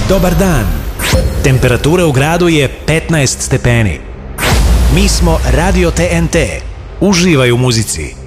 Dobar dan. Temperatura u gradu je 15 stepeni. Mi smo Radio TNT. Uživaj u muzici.